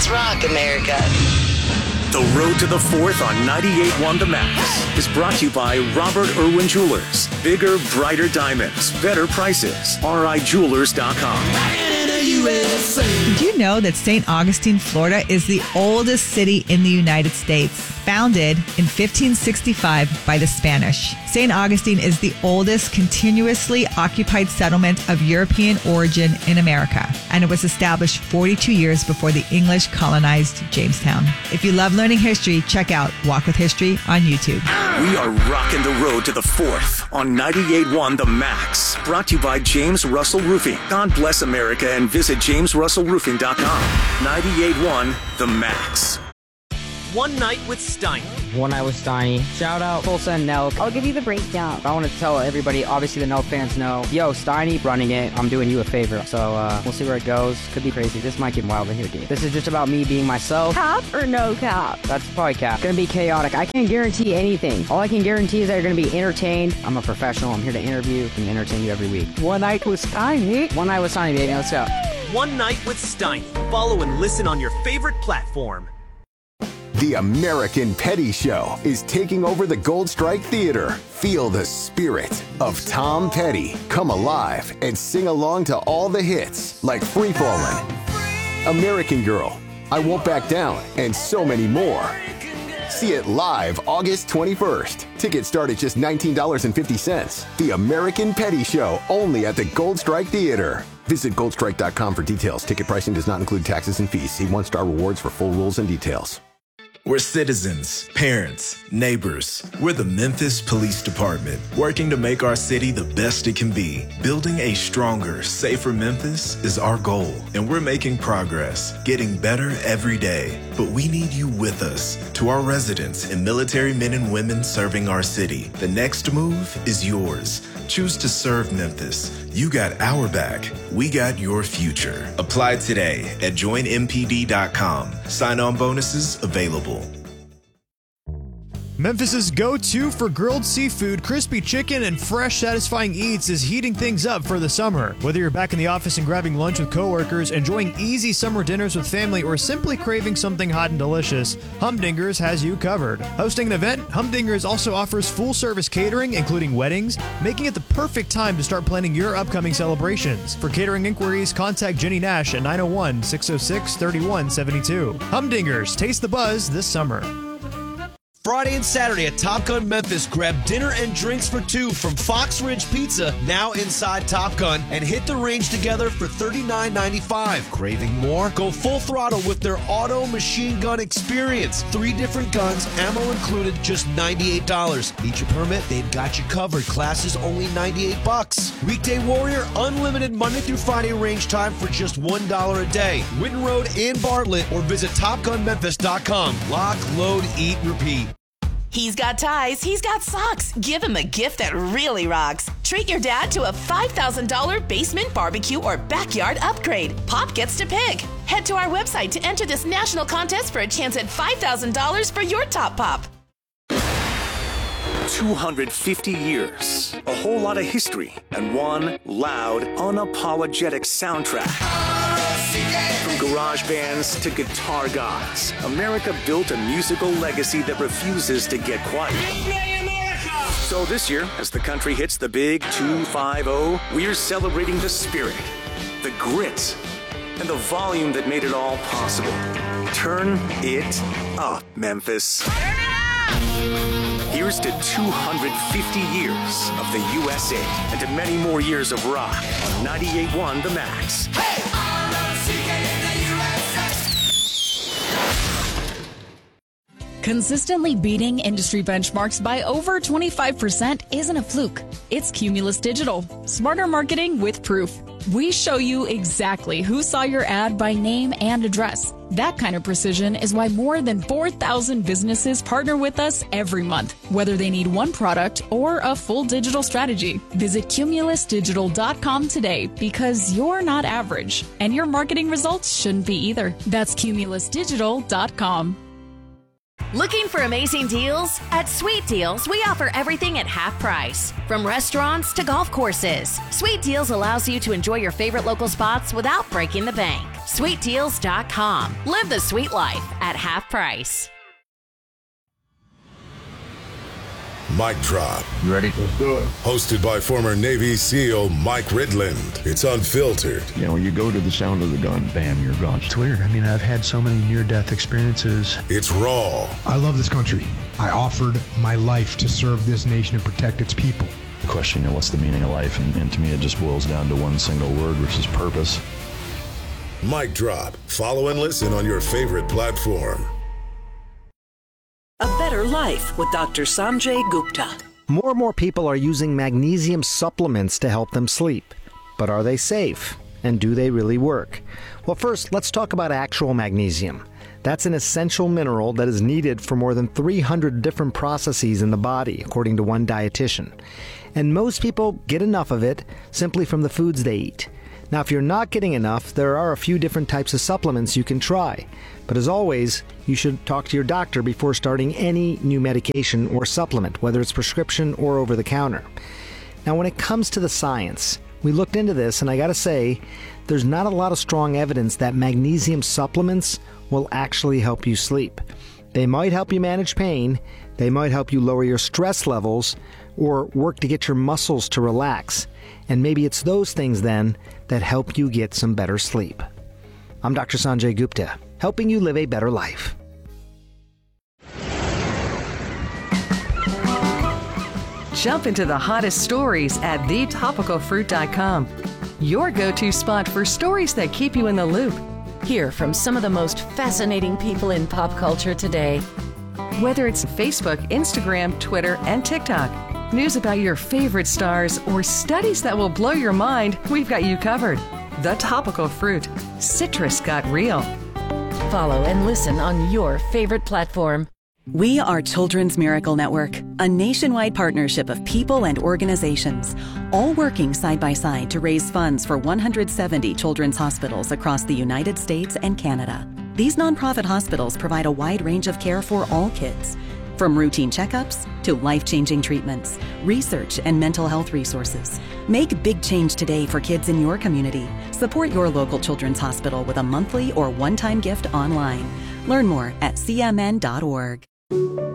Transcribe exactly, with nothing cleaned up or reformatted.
Let's rock, America. The Road to the Fourth on ninety-eight point one The Max is brought to you by Robert Irwin Jewelers. Bigger, brighter diamonds, better prices. R I jewelers dot com. Did you know that Saint Augustine, Florida is the oldest city in the United States? Founded in fifteen sixty-five by the Spanish. Saint Augustine is the oldest continuously occupied settlement of European origin in America, and it was established forty-two years before the English colonized Jamestown. If you love learning history, check out Walk with History on YouTube. We are rocking the road to the fourth on ninety-eight point one The Max. Brought to you by James Russell Roofing. God bless America and visit james russell roofing dot com. ninety-eight point one The Max. One Night with Steiny. One Night with Steiny. Shout out Tulsa and Nelk. I'll give you the breakdown. I want to tell everybody, obviously the Nelk fans know, yo, Steiny running it, I'm doing you a favor. So uh, we'll see where it goes. Could be crazy. This might get wild in here, dude. This is just about me being myself. Cap or no cap? That's probably cap. It's gonna be chaotic. I can't guarantee anything. All I can guarantee is that you're gonna be entertained. I'm a professional. I'm here to interview and entertain you every week. One Night with Steiny. One Night with Steiny, baby. Let's go. One Night with Steiny. Follow and listen on your favorite platform. The American Petty Show is taking over the Gold Strike Theater. Feel the spirit of Tom Petty come alive and sing along to all the hits like Free Fallin', American Girl, I Won't Back Down, and so many more. See it live August twenty-first. Tickets start at just nineteen dollars and fifty cents. The American Petty Show, only at the Gold Strike Theater. Visit gold strike dot com for details. Ticket pricing does not include taxes and fees. See One Star Rewards for full rules and details. We're citizens, parents, neighbors. We're the Memphis Police Department, working to make our city the best it can be. Building a stronger, safer Memphis is our goal, and we're making progress, getting better every day. But we need you with us. To our residents and military men and women serving our city, the next move is yours. Choose to serve Memphis. You got our back. We got your future. Apply today at join m p d dot com. Sign-on bonuses available. Memphis's go-to for grilled seafood, crispy chicken, and fresh, satisfying eats is heating things up for the summer. Whether you're back in the office and grabbing lunch with coworkers, enjoying easy summer dinners with family, or simply craving something hot and delicious, Humdingers has you covered. Hosting an event, Humdingers also offers full-service catering, including weddings, making it the perfect time to start planning your upcoming celebrations. For catering inquiries, contact Jenny Nash at nine oh one, six oh six, three one seven two. Humdingers, taste the buzz this summer. Friday and Saturday at Top Gun Memphis, grab dinner and drinks for two from Fox Ridge Pizza, now inside Top Gun, and hit the range together for thirty-nine ninety-five. Craving more? Go full throttle with their auto machine gun experience. Three different guns, ammo included, just ninety-eight dollars. Need your permit? They've got you covered. Classes only ninety-eight bucks. Weekday Warrior, unlimited Monday through Friday range time for just one dollar a day. Winton Road in Bartlett, or visit top gun memphis dot com. Lock, load, eat, repeat. He's got ties, he's got socks. Give him a gift that really rocks. Treat your dad to a five thousand dollars basement barbecue or backyard upgrade. Pop gets to pick. Head to our website to enter this national contest for a chance at five thousand dollars for your top pop. two hundred fifty years, a whole lot of history, and one loud, unapologetic soundtrack. From garage bands to guitar gods, America built a musical legacy that refuses to get quiet. So this year, as the country hits the big two five oh, we're celebrating the spirit, the grit, and the volume that made it all possible. Turn it up, Memphis. Here's to two hundred fifty years of the U S A and to many more years of rock on ninety-eight point one The Max. Hey! Consistently beating industry benchmarks by over twenty-five percent isn't a fluke. It's Cumulus Digital. Smarter marketing with proof. We show you exactly who saw your ad by name and address. That kind of precision is why more than four thousand businesses partner with us every month, whether they need one product or a full digital strategy. Visit cumulus digital dot com today, because you're not average, and your marketing results shouldn't be either. That's cumulus digital dot com. Looking for amazing deals? At Sweet Deals, we offer everything at half price. From restaurants to golf courses, Sweet Deals allows you to enjoy your favorite local spots without breaking the bank. sweet deals dot com. Live the sweet life at half price. Mic Drop. You ready? Let's do it. Hosted by former Navy SEAL Mike Ridland. It's unfiltered. You know, when you go to the sound of the gun, bam, you're gone. It's weird. I mean, I've had so many near-death experiences. It's raw. I love this country. I offered my life to serve this nation and protect its people. The question, you know, what's the meaning of life? And, and to me, it just boils down to one single word, which is purpose. Mic Drop. Follow and listen on your favorite platform. A Better Life with Doctor Sanjay Gupta. More and more people are using magnesium supplements to help them sleep. But are they safe? And do they really work? Well, first, let's talk about actual magnesium. That's an essential mineral that is needed for more than three hundred different processes in the body, according to one dietitian. And most people get enough of it simply from the foods they eat. Now, if you're not getting enough, there are a few different types of supplements you can try. But as always, you should talk to your doctor before starting any new medication or supplement, whether it's prescription or over the counter. Now, when it comes to the science, we looked into this, and I gotta say, there's not a lot of strong evidence that magnesium supplements will actually help you sleep. They might help you manage pain, they might help you lower your stress levels, or work to get your muscles to relax. And maybe it's those things then that help you get some better sleep. I'm Doctor Sanjay Gupta, helping you live a better life. Jump into the hottest stories at the topical fruit dot com. Your go-to spot for stories that keep you in the loop. Hear from some of the most fascinating people in pop culture today. Whether it's Facebook, Instagram, Twitter, and TikTok, news about your favorite stars, or studies that will blow your mind, we've got you covered. The Topical Fruit. Citrus got real. Follow and listen on your favorite platform. We are Children's Miracle Network, a nationwide partnership of people and organizations, all working side by side to raise funds for one hundred seventy children's hospitals across the United States and Canada. These nonprofit hospitals provide a wide range of care for all kids, from routine checkups to life-changing treatments, research, and mental health resources. Make big change today for kids in your community. Support your local children's hospital with a monthly or one-time gift online. Learn more at c m n dot org.